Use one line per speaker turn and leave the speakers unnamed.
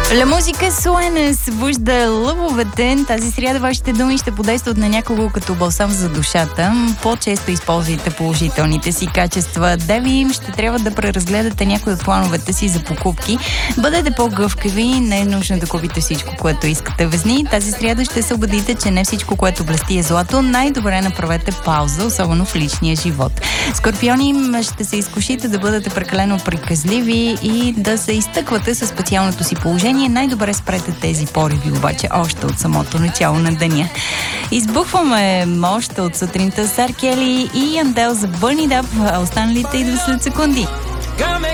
La música suena, събужда лъвовете. Тази сряда вашите думи ще подействат на някого като балсам за душата. По-често използвайте положителните си качества. Да ви им ще трябва да преразгледате някои от плановете си за покупки. Бъдете по-гъвкави, не е нужно да купите всичко, което искате. Везни, тази сряда ще се убедите, че не всичко, което блести е злато. Най-добре направете пауза, особено в личния живот. Скорпиони, ще се изкушите да бъдете прекалено приказливи и да се изтъквате със специалното си положение. Най-добре спрете тези пориви, обаче, още от самото начало на деня. Избухваме още от сутринта с Ар Кели и Андел за Burn It Up, а останалите идва след секунди.